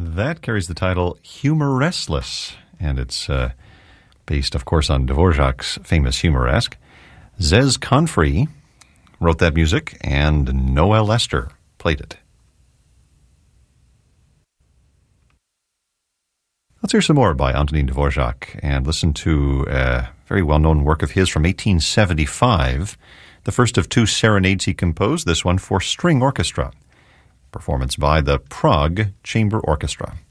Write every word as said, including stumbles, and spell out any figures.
That carries the title Humoressless, and it's uh, based, of course, on Dvorak's famous Humoresque. Zez Confrey wrote that music, and Noel Lester played it. Let's hear some more by Antonin Dvorak and listen to a very well-known work of his from eighteen seventy-five, the first of two serenades he composed, this one for string orchestra. Performance by the Prague Chamber Orchestra.